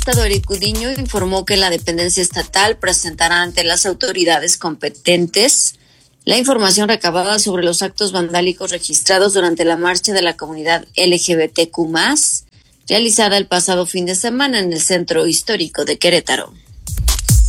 Estado Eric Udiño informó que la dependencia estatal presentará ante las autoridades competentes la información recabada sobre los actos vandálicos registrados durante la marcha de la comunidad LGBTQ+, realizada el pasado fin de semana en el centro histórico de Querétaro.